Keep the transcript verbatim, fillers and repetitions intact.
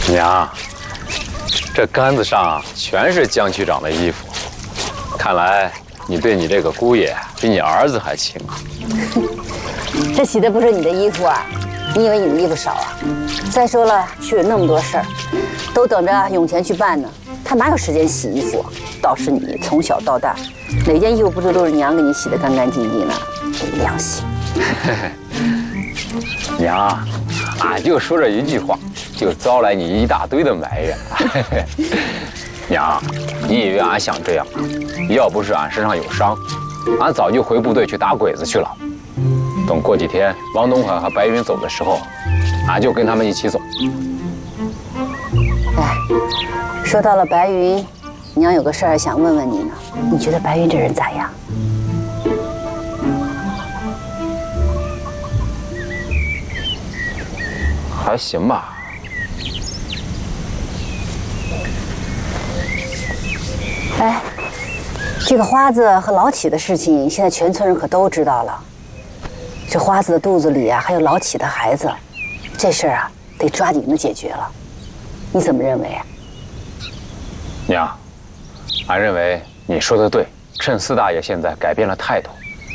娘，这杆子上全是江区长的衣服，看来你对你这个姑爷比你儿子还亲啊。 这洗的不是你的衣服啊，你以为你的衣服少啊？再说了，去了那么多事儿，都等着永钱去办呢，他哪有时间洗衣服啊？倒是你从小到大，哪件衣服不是都是娘给你洗得干干净净的？没良心！ 娘，俺就说这一句话，就招来你一大堆的埋怨。娘，你以为俺想这样啊？要不是俺身上有伤，俺早就回部队去打鬼子去了。等过几天王东海和白云走的时候，俺就跟他们一起走。 哎，说到了白云，娘有个事儿想问问你呢，你觉得白云这人咋样？ 还行吧。 哎，这个花子和老启的事情，现在全村人可都知道了。这花子的肚子里啊，还有老启的孩子，这事儿啊，得抓紧的解决了。你怎么认为啊？ 娘，俺认为你说的对，趁四大爷现在改变了态度，